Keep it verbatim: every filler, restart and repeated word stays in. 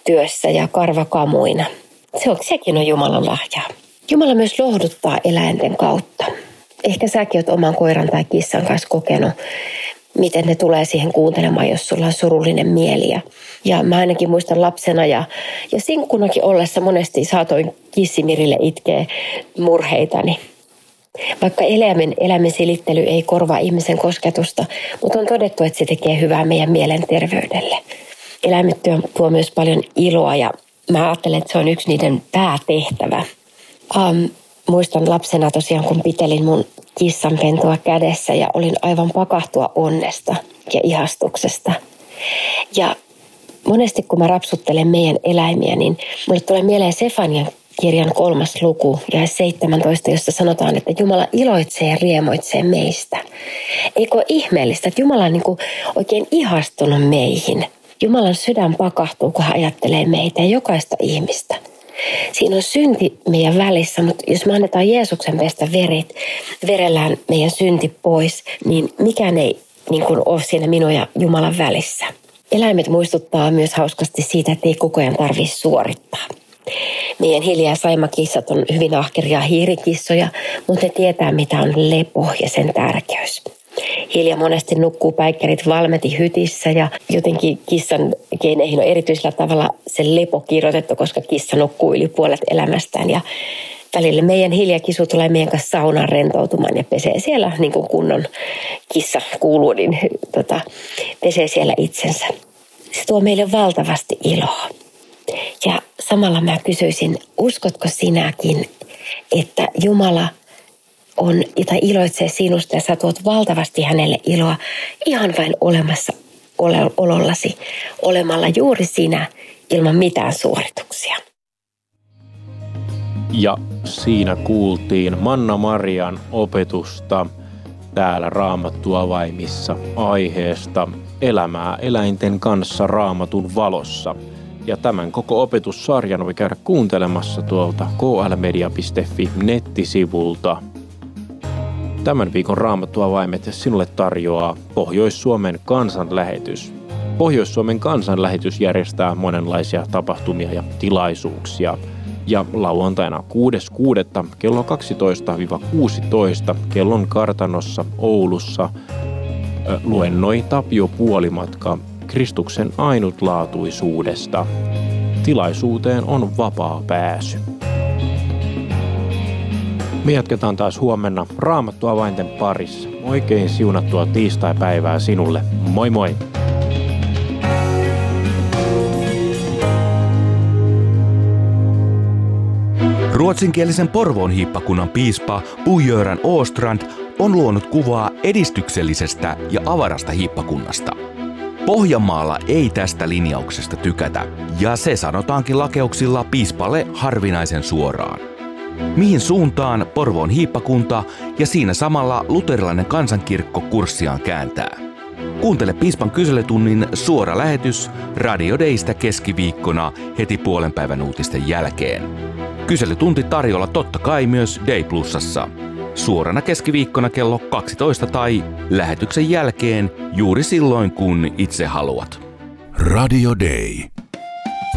työssä ja karvakamuina. Se on, sekin on Jumalan lahjaa. Jumala myös lohduttaa eläinten kautta. Ehkä säkin oot oman koiran tai kissan kanssa kokenut, miten ne tulee siihen kuuntelemaan, jos sulla on surullinen mieli. Ja, ja mä ainakin muistan lapsena ja, ja sinkkunakin ollessa monesti saatoin kissimirille itkeä murheitani. Vaikka eläimen, eläimen silittely ei korvaa ihmisen kosketusta, mutta on todettu, että se tekee hyvää meidän mielenterveydelle. Eläimet tuo myös paljon iloa ja mä ajattelen, että se on yksi niiden päätehtävä. Um, muistan lapsena tosiaan, kun pitelin mun kissanpentua kädessä ja olin aivan pakahtua onnesta ja ihastuksesta. Ja monesti kun mä rapsuttelen meidän eläimiä, niin mulle tulee mieleen Sefanian kirjan kolmas luku ja seitsemäntoista, jossa sanotaan, että Jumala iloitsee ja riemoitsee meistä. Eikö ole ihmeellistä, että Jumala on niin kuin oikein ihastunut meihin. Jumalan sydän pakahtuu, kun hän ajattelee meitä ja jokaista ihmistä. Siinä on synti meidän välissä, mutta jos me annetaan Jeesuksen pestä verit, verellään meidän synti pois, niin mikään ei niin kuin ole siinä minun ja Jumalan välissä. Eläimet muistuttaa myös hauskasti siitä, että ei koko ajan tarvitse suorittaa. Meidän Hilja ja Saima-kissat on hyvin ahkeria hiirikissoja, mutta ne tietää, mitä on lepo ja sen tärkeys. Hilja monesti nukkuu päikkärit Valmetin hytissä ja jotenkin kissan geeneihin on erityisellä tavalla se lepo kirjoitettu, koska kissa nukkuu yli puolet elämästään. Ja välillä meidän Hilja-kisu tulee meidän kanssa saunaan rentoutumaan ja pesee siellä, niin kuin kunnon kissa kuuluu, niin tota, pesee siellä itsensä. Se tuo meille valtavasti iloa. Ja samalla mä kysyisin, uskotko sinäkin, että Jumala on, jota iloitsee sinusta ja sä tuot valtavasti hänelle iloa ihan vain olemassa ole, olollasi, olemalla juuri sinä ilman mitään suorituksia. Ja siinä kuultiin Manna-Marian opetusta täällä Raamattuavaimissa aiheesta elämää eläinten kanssa Raamatun valossa. Ja tämän koko opetussarjan voi käydä kuuntelemassa tuolta k l media piste f i nettisivulta. Tämän viikon Raamattuavaimet sinulle tarjoaa Pohjois-Suomen kansanlähetys. Pohjois-Suomen kansanlähetys järjestää monenlaisia tapahtumia ja tilaisuuksia. Ja lauantaina kuudes kuudetta kello kaksitoista kuusitoista kellon kartanossa Oulussa luennoi Tapio Puolimatka Kristuksen ainutlaatuisuudesta. Tilaisuuteen on vapaa pääsy. Me jatketaan taas huomenna Raamattuavainten parissa. Oikein siunattua tiistaipäivää sinulle. Moi moi! Ruotsinkielisen Porvoon hiippakunnan piispa Bo-Göran Åstrand on luonut kuvaa edistyksellisestä ja avarasta hiippakunnasta. Pohjanmaalla ei tästä linjauksesta tykätä, ja se sanotaankin lakeuksilla piispalle harvinaisen suoraan. Mihin suuntaan Porvoon hiippakunta ja siinä samalla luterilainen kansankirkko kurssiaan kääntää? Kuuntele piispan kyselytunnin suora lähetys Radio Daystä keskiviikkona heti puolen päivän uutisten jälkeen. Kyselytunti tarjolla totta kai myös Day Plusassa. Suorana keskiviikkona kello kaksitoista tai lähetyksen jälkeen juuri silloin kun itse haluat. Radio Day.